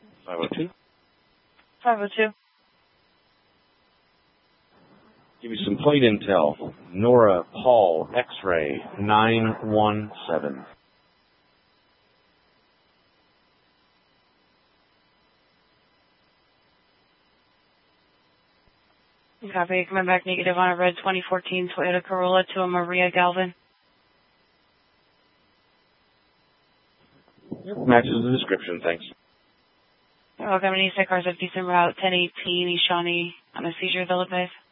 502. 502. Give you some plate intel. Nora Paul X-ray 917. Copy. Coming back negative on a red 2014 Toyota Corolla to a Maria Galvin. Matches the description, thanks. Welcome to East Side Cars of decent route 1018 East Shawnee on a seizure, Villa Base.